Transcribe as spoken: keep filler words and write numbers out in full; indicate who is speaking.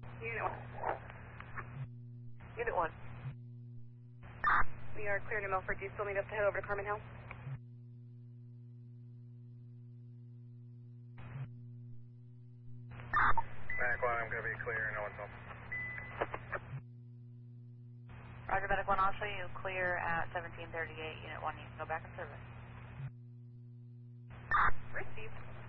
Speaker 1: Unit one.
Speaker 2: Unit one.
Speaker 1: We are clear to Milford. Do you still need us to head over to Carmen Hill?
Speaker 3: Medic one, I'm going to be clear. No one's home.
Speaker 2: Roger, Medic one, I'll show you clear at seventeen thirty-eight. Unit one, you can go back in service.
Speaker 1: Received.